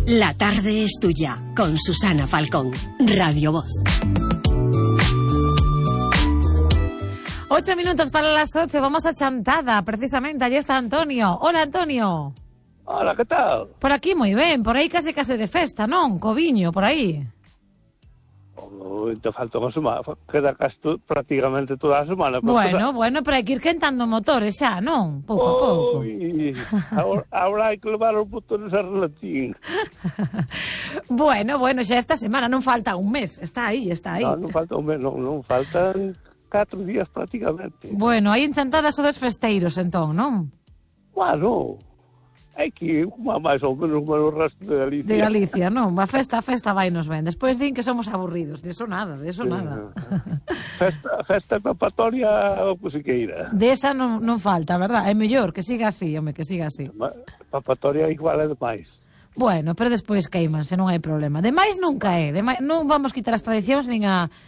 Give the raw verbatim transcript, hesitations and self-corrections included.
La tarde es tuya, con Susana Falcón, Radio Voz. Ocho minutos para las ocho, vamos a Chantada, precisamente, allí está Antonio. Hola, Antonio. Hola, ¿qué tal? Por aquí moi ben, por aí case case de festa, non? Coviño, por aí. Oh, te falta unha semana, queda casi tu, prácticamente toda a semana. Bueno, bueno, pero hai que ir quentando motores xa, non? Pouco a pouco. Ui, ahora, ahora hai que levar os botores a relatín. Bueno, bueno, xa esta semana, non falta un mes, está aí, está aí. Non, non falta un mes, non, non faltan catro días prácticamente. Bueno, aí en Chantada sodes festeiros, entón, non? Bueno, hai que ir máis ou menos o resto de Galicia. De Galicia, non? A festa, a festa vai nos ben. Despois din que somos aburridos. De eso nada, de eso nada. Festa, festa papatoria o musiqueira. De esa non, non falta, verdad? É mellor que siga así, home, que siga así. Papatoria igual é demais. Bueno, pero despois queimanse, non hai problema. Demais nunca é. Demais, non vamos quitar as tradicións nin a,